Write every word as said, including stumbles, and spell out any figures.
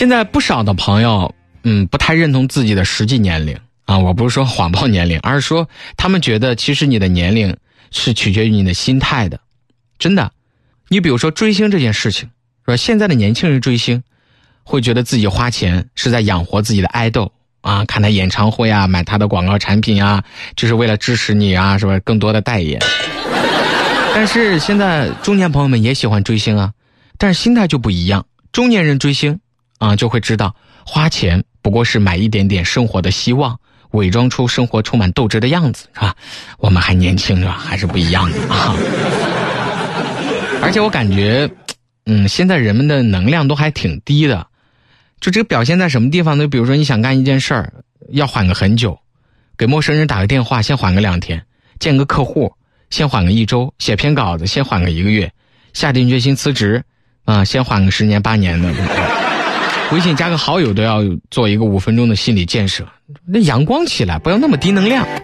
现在不少的朋友，嗯，不太认同自己的实际年龄啊。我不是说谎报年龄，而是说他们觉得其实你的年龄是取决于你的心态的。真的，你比如说追星这件事情，是吧？现在的年轻人追星，会觉得自己花钱是在养活自己的爱豆啊，看他演唱会啊，买他的广告产品啊，就是为了支持你啊，是吧？更多的代言。但是现在中年朋友们也喜欢追星啊，但是心态就不一样。中年人追星啊，就会知道花钱不过是买一点点生活的希望，伪装出生活充满斗志的样子，是吧？我们还年轻，是吧？还是不一样的啊。而且我感觉，嗯，现在人们的能量都还挺低的，就这个表现在什么地方呢？比如说你想干一件事儿，要缓个很久，给陌生人打个电话，先缓个两天；见个客户，先缓个一周；写篇稿子，先缓个一个月；下定决心辞职，啊，先缓个十年八年的。微信加个好友都要做一个五分钟的心理建设，那阳光起来，不要那么低能量。